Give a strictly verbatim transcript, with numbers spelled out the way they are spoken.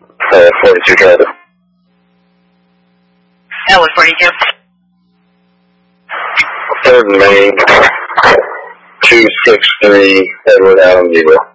Uh, forty-two driver. Elwood forty-two. Third and Main, two six three, Edward Allen Eagle.